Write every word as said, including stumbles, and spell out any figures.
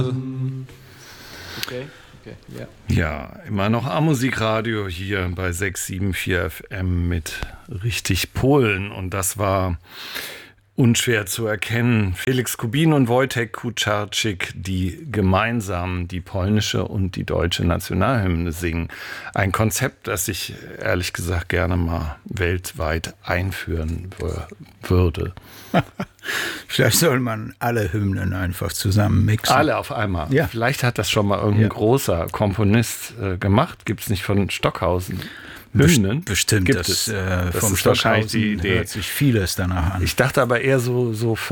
Okay. Okay, ja. Ja, immer noch A-Musikradio hier bei sechs sieben vier F M mit richtig Polen. Und das war unschwer zu erkennen. Felix Kubin und Wojtek Kucharczyk, die gemeinsam die polnische und die deutsche Nationalhymne singen. Ein Konzept, das ich ehrlich gesagt gerne mal weltweit einführen w- würde. Vielleicht soll man alle Hymnen einfach zusammen mixen. Alle auf einmal. Ja. Vielleicht hat das schon mal irgendein Ja. großer Komponist äh, gemacht. Gibt es nicht von Stockhausen Best- Hymnen? Bestimmt, Gibt das, es. äh, Das vom ist wahrscheinlich Stockhausen die Idee. hört sich vieles danach an. Ich dachte aber eher so, so